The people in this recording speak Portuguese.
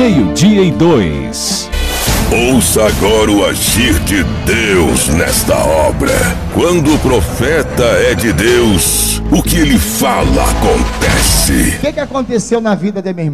12:02. Ouça agora o agir de Deus nesta obra. Quando o profeta é de Deus, o que ele fala acontece. O que aconteceu na vida de minha irmã?